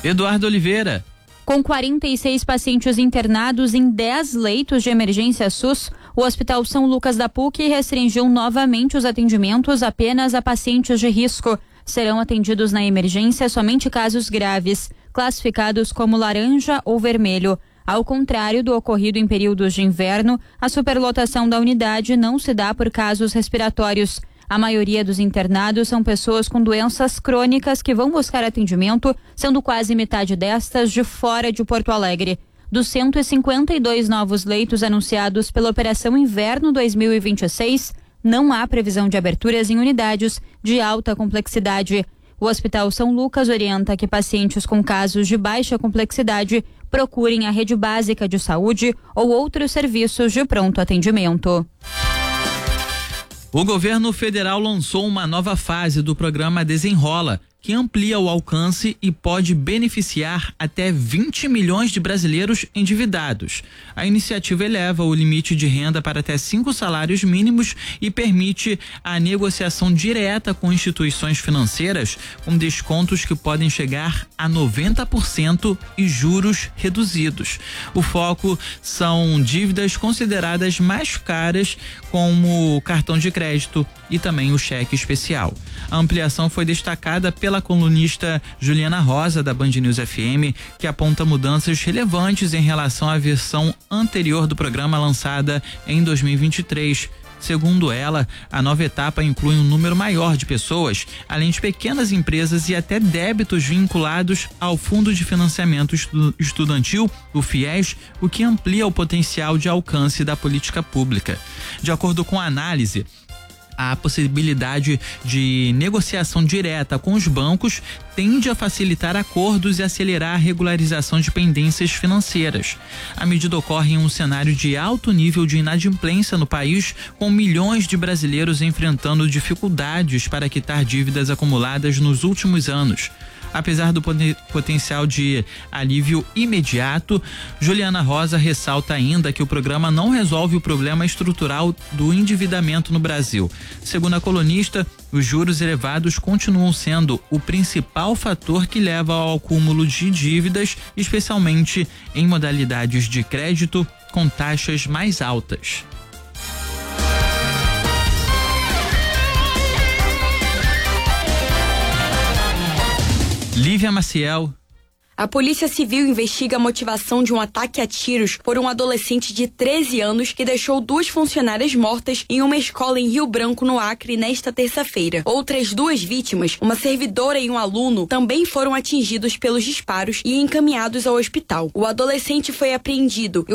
Eduardo Oliveira. Com 46 pacientes internados em 10 leitos de emergência SUS, o Hospital São Lucas da PUC restringiu novamente os atendimentos apenas a pacientes de risco. Serão atendidos na emergência somente casos graves, classificados como laranja ou vermelho. Ao contrário do ocorrido em períodos de inverno, a superlotação da unidade não se dá por casos respiratórios. A maioria dos internados são pessoas com doenças crônicas que vão buscar atendimento, sendo quase metade destas de fora de Porto Alegre. Dos 152 novos leitos anunciados pela Operação Inverno 2026, não há previsão de aberturas em unidades de alta complexidade. O Hospital São Lucas orienta que pacientes com casos de baixa complexidade procurem a rede básica de saúde ou outros serviços de pronto atendimento. O governo federal lançou uma nova fase do programa Desenrola, que amplia o alcance e pode beneficiar até 20 milhões de brasileiros endividados. A iniciativa eleva o limite de renda para até 5 salários mínimos e permite a negociação direta com instituições financeiras, com descontos que podem chegar a 90% e juros reduzidos. O foco são dívidas consideradas mais caras, como o cartão de crédito e também o cheque especial. A ampliação foi destacada pela colunista Juliana Rosa, da Band News FM, que aponta mudanças relevantes em relação à versão anterior do programa lançada em 2023. Segundo ela, a nova etapa inclui um número maior de pessoas, além de pequenas empresas e até débitos vinculados ao Fundo de Financiamento Estudantil, o FIES, o que amplia o potencial de alcance da política pública. De acordo com a análise, a possibilidade de negociação direta com os bancos tende a facilitar acordos e acelerar a regularização de pendências financeiras. A medida ocorre em um cenário de alto nível de inadimplência no país, com milhões de brasileiros enfrentando dificuldades para quitar dívidas acumuladas nos últimos anos. Apesar do potencial de alívio imediato, Juliana Rosa ressalta ainda que o programa não resolve o problema estrutural do endividamento no Brasil. Segundo a colunista, os juros elevados continuam sendo o principal fator que leva ao acúmulo de dívidas, especialmente em modalidades de crédito com taxas mais altas. Lívia Maciel. A Polícia Civil investiga a motivação de um ataque a tiros por um adolescente de 13 anos que deixou 2 funcionárias mortas em uma escola em Rio Branco, no Acre, nesta terça-feira. Outras 2 vítimas, uma servidora e um aluno, também foram atingidos pelos disparos e encaminhados ao hospital. O adolescente foi apreendido